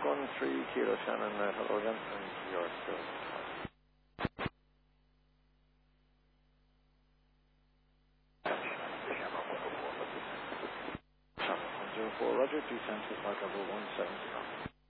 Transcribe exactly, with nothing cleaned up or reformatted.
one three Kilo Shannon, uh, hello again, and you're still. one zero four, Roger, descent to Park Level one seven zero.